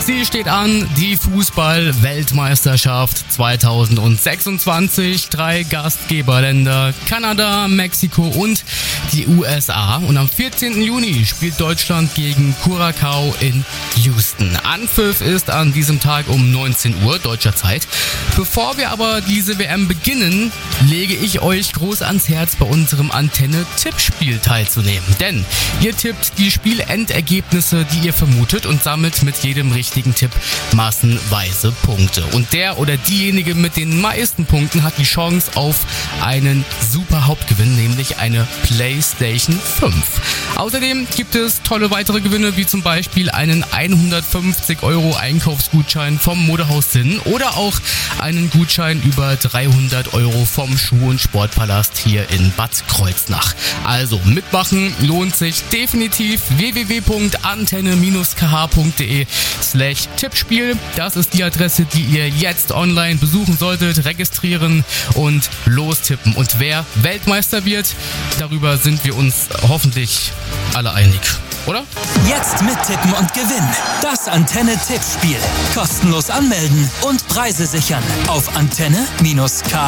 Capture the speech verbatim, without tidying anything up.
Sie steht an, die Fußball-Weltmeisterschaft zweitausendsechsundzwanzig. Drei Gastgeberländer, Kanada, Mexiko und die U S A. Und am vierzehnten Juni spielt Deutschland gegen Curacao in Houston. Anpfiff ist an diesem Tag um neunzehn Uhr deutscher Zeit. Bevor wir aber diese W M beginnen, lege ich euch groß ans Herz, bei unserem Antenne-Tippspiel teilzunehmen. Denn ihr tippt die Spielendergebnisse, die ihr vermutet, und sammelt mit jedem richtigen Tipp massenweise Punkte. Und der oder diejenige mit den meisten Punkten hat die Chance auf einen super Hauptgewinn, nämlich eine PlayStation fünf. Außerdem gibt es tolle weitere Gewinne, wie zum Beispiel einen hundertfünfzig Euro Einkaufsgutschein vom Modehaus Sinn oder auch einen Gutschein über dreihundert Euro vom Schuh- und Sportpalast hier in Bad Kreuznach. Also mitmachen lohnt sich definitiv. w w w punkt antenne k h punkt d e slash Tippspiel. Das ist die Adresse, die ihr jetzt online besuchen solltet, registrieren und lostippen. Und wer Weltmeister wird, darüber sind wir uns hoffentlich alle einig, oder? Jetzt mittippen und gewinnen. Das Antenne-Tippspiel. Kostenlos anmelden und Preise sichern auf antenne K